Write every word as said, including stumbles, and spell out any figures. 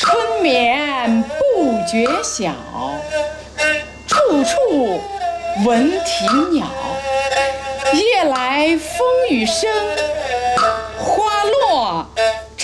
春眠不觉晓，处处闻啼鸟。夜来风雨声，